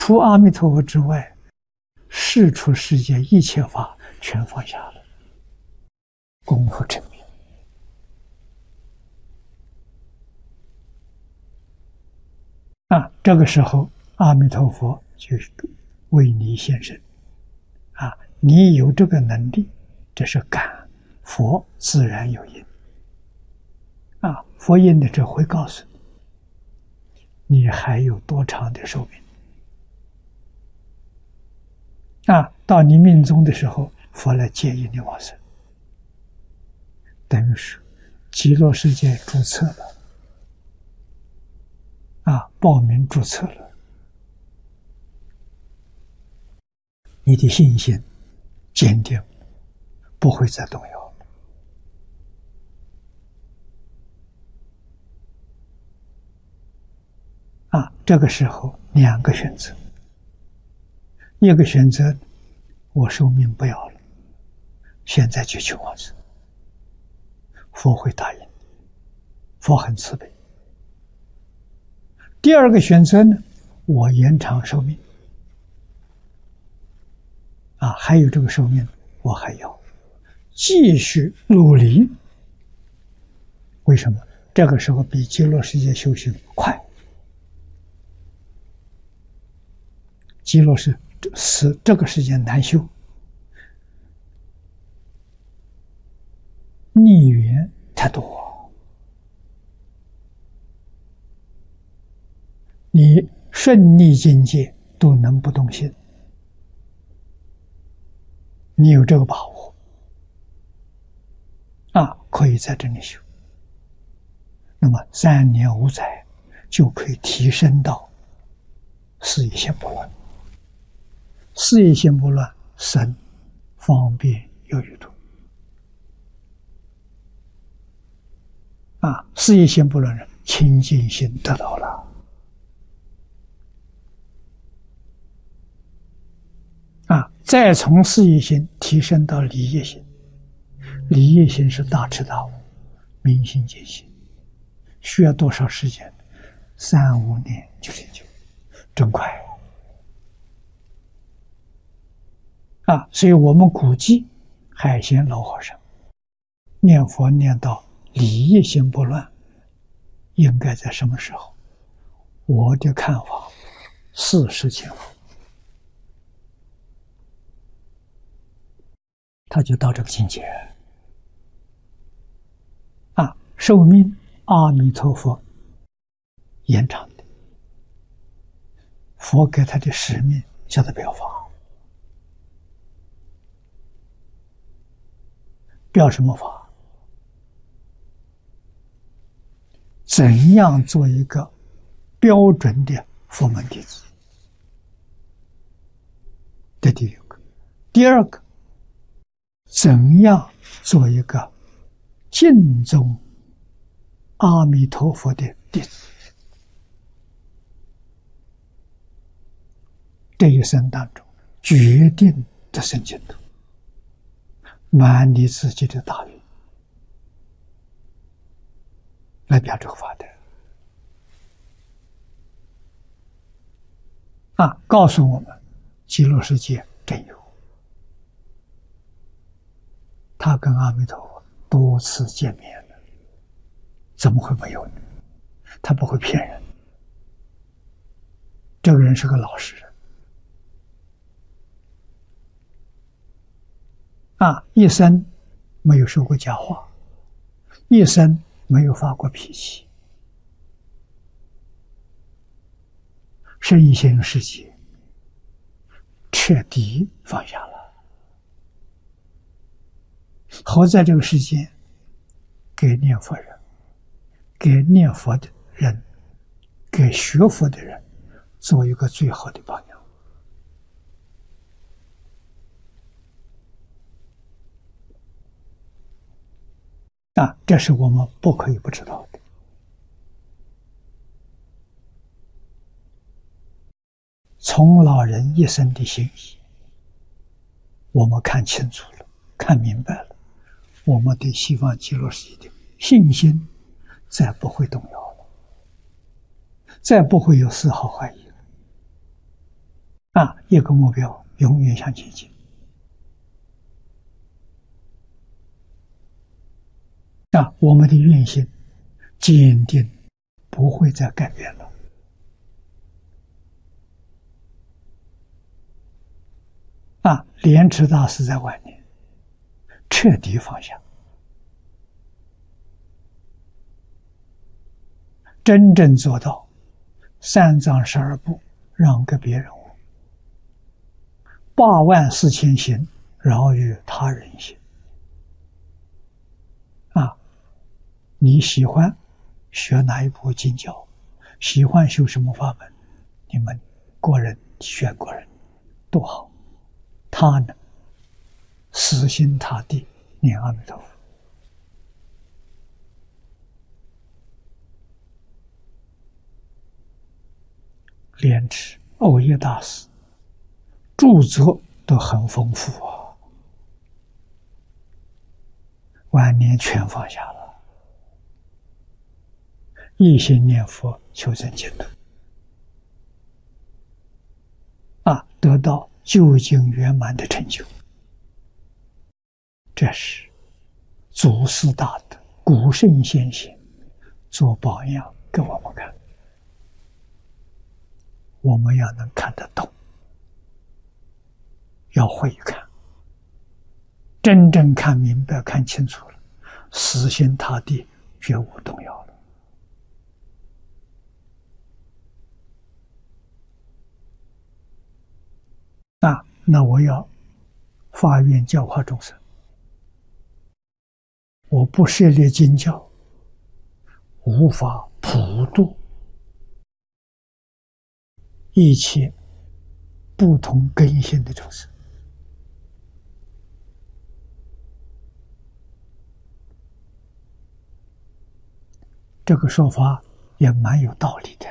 除阿弥陀佛之外，世出世间一切法全放下了，功夫成名。这个时候阿弥陀佛就为你现身。你有这个能力，这是感，佛自然有因。佛因的这会告诉你，你还有多长的寿命。到你命终的时候，佛来接引你往生，等于是极乐世界注册了，报名注册了，你的信心坚定，不会再动摇。这个时候两个选择，一个选择我寿命不要了，现在就去往生，佛会答应，佛很慈悲。第二个选择呢，我延长寿命，还有这个寿命，我还要继续努力。为什么？这个时候比极乐世界修行快。极乐是这个世界难修，逆缘太多，你顺逆境界都能不动心，你有这个把握可以在这里修，那么3年5载就可以提升到事业心不乱。事业心不乱，生方便有余度。事业心不乱人，清净心得到了。再从事业心提升到理业心，理业心是大彻大悟，明心见性，需要多少时间？3、5年就成就，真快。所以我们估计海鲜老和尚念佛念到理业心不乱，应该在什么时候？我的看法，40前后，他就到这个境界。寿命阿弥陀佛延长的，佛给他的使命叫他表法。表什么法？怎样做一个标准的佛门弟子？这第一个。第二个，怎样做一个敬重阿弥陀佛的弟子？这一生当中，决定得生净土，满你自己的大愿来表这个法的。告诉我们极乐世界真有，他跟阿弥陀佛多次见面了，怎么会没有呢？他不会骗人，这个人是个老实人。一生没有说过假话，一生没有发过脾气，身心世界彻底放下了，活在这个世界，给念佛人，给念佛的人，给学佛的人做一个最好的榜样。这是我们不可以不知道的。从老人一生的心意，我们看清楚了，看明白了，我们对西方极乐世界的信心再不会动摇了，再不会有丝毫怀疑了。 一个目标，永远向前进。我们的愿心坚定，不会再改变了。莲池大师在晚年彻底放下，真正做到三藏十二部让给别人84000行饶于他人行。你喜欢学哪一部经教，喜欢修什么法门，你们个人选个人都好。他呢，死心塌地念阿弥陀佛。莲池、藕益大师著作都很丰富晚年全放下了，一心念佛求生净土，得到究竟圆满的成就。这是祖师大德、古圣先贤做榜样给我们看，我们要能看得懂，要会看，真正看明白、看清楚了，死心塌地，绝无动摇了。那我要发愿教化众生，我不涉猎经教，无法普度一切不同根性的众生。这个说法也蛮有道理的，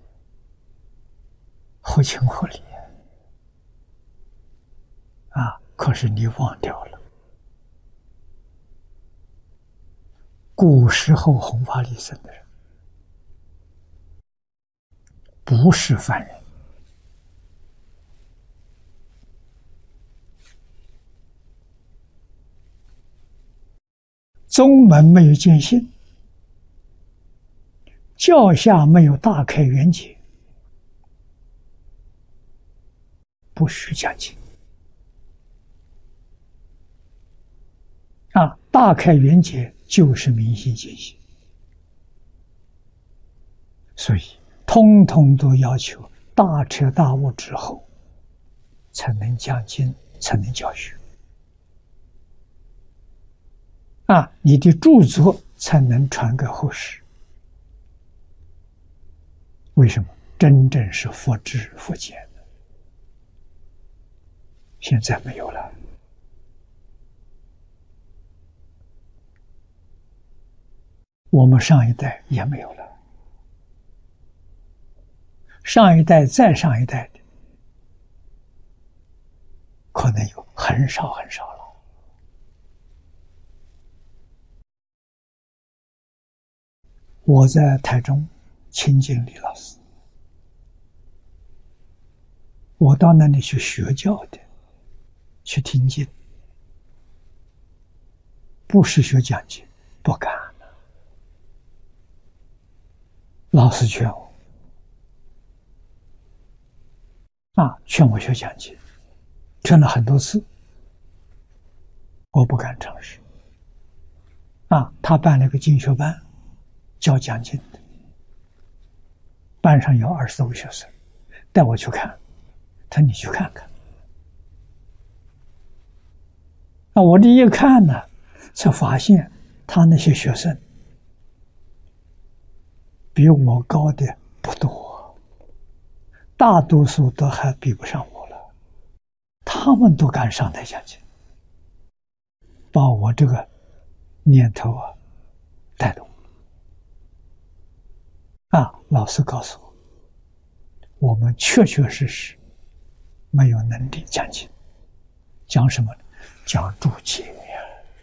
合情合理可是你忘掉了，古时候弘法利生的人不是凡人，宗门没有见性，教下没有大开圆解，不许讲经。大开圆解就是明心见性，所以通通都要求大彻大悟之后才能讲经，才能教学你的著作才能传给后世。为什么？真正是佛知佛见的，现在没有了。我们上一代也没有了，上一代再上一代的可能有很少很少了。我在台中亲近李老师，我到那里去学教的，去听经，不是学讲经，不敢。老师劝我劝我学讲经，劝了很多次，我不敢尝试。他办了个经学班，教讲经的，班上有20多个学生，带我去看，他说你去看看。我这一看呢，才发现他那些学生比我高的不多，大多数都还比不上我了。他们都敢上台讲经，把我这个念头带动。老师告诉我，我们确确实实没有能力讲经。讲什么呢？讲注解呀。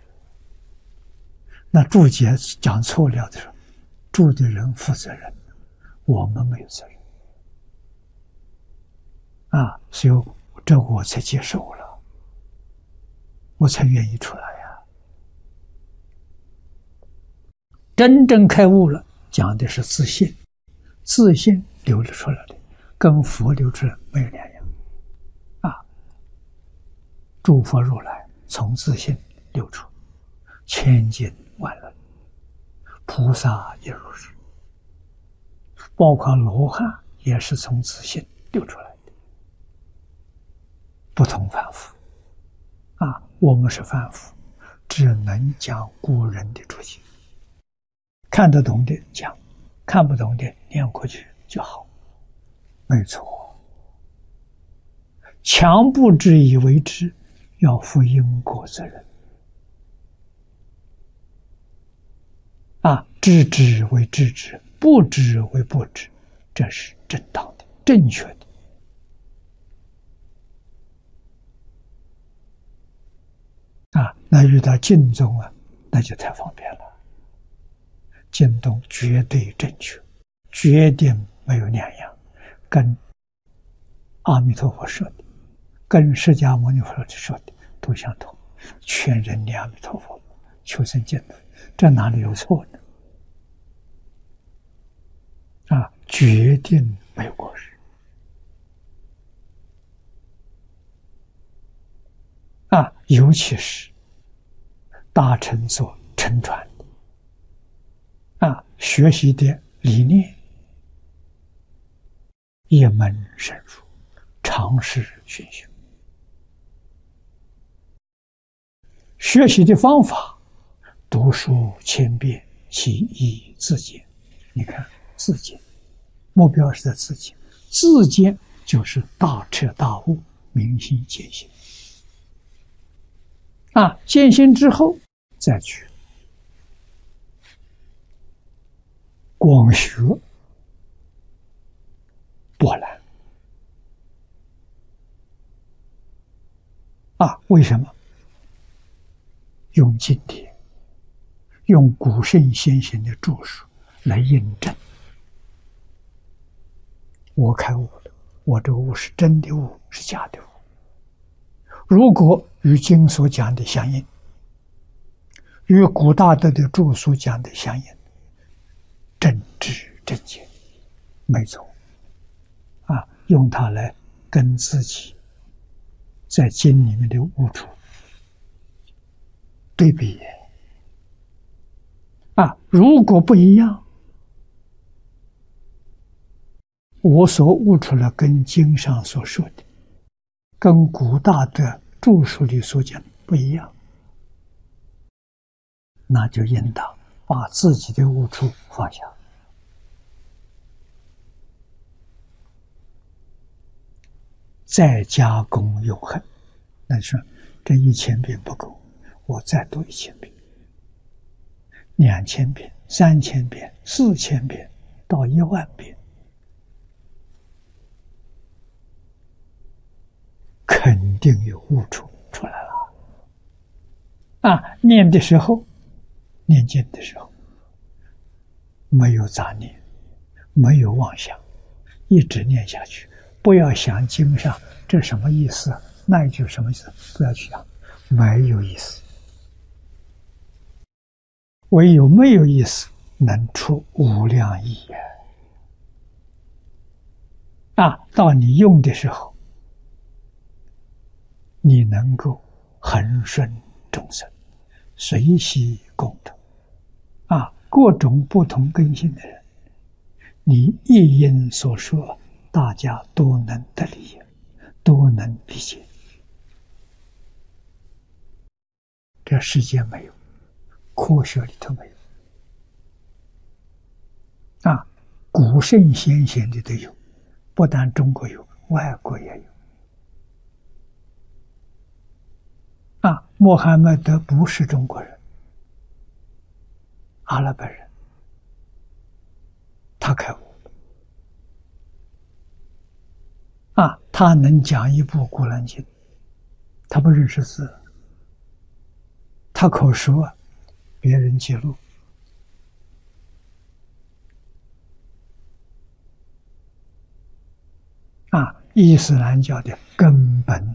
那注解讲错了的时候，注的人负责任，我们没有责任。 所以这我才接受了，我才愿意出来呀。真正开悟了，讲的是自信，自信流露出来的，跟佛流出来没有两样。诸佛如来从自信流出，千经万论，菩萨也如是，包括罗汉也是从自信流出来的，不同凡夫。我们是凡夫，只能讲古人的注解，看得懂的讲，看不懂的念过去就好，没错。强不知以为知，要负因果责任。知之为知之，不知为不知，这是正当的、正确的。那遇到净宗那就太方便了。净宗绝对正确，决定没有两样，跟阿弥陀佛说的，跟释迦牟尼佛说的都相同，全人念阿弥陀佛，求生净土，这哪里有错呢？决定没有过失。尤其是大乘所承传的学习的理念，一门深入，常识熏修。学习的方法，读书千遍，其义自见。你看，自见，目标是在自见，自见就是大彻大悟，明心见性。见性之后，再去广学博览。为什么？用经典，用古圣先贤的著述来印证。我开悟了，我这个悟是真的悟，是假的悟。如果与经所讲的相应，与古大德的著述讲的相应，正知正见，没错。用它来跟自己在经里面的悟处对比。如果不一样，我所悟出来跟经上所说的，跟古大德著述里所讲的不一样，那就应当把自己的悟处放下，再加功永恒。那说这1000遍不够，我再读1000遍、2000遍、3000遍、4000遍到10000遍，肯定有悟处出来了。念的时候，念经的时候，没有杂念，没有妄想，一直念下去。不要想经上这什么意思，那一句什么意思，不要去想，没有意思。唯有没有意思，能出无量义到你用的时候，你能够恒顺众生，随喜共同。各种不同根性的人，你一因所说，大家都能得利，都能理解。这世界没有，科学里头没有。古圣先贤的都有，不但中国有，外国也有。穆罕默德不是中国人，阿拉伯人，他开悟他能讲一部《古兰经》，他不认识字，他口说，别人记录。 伊斯兰教的根本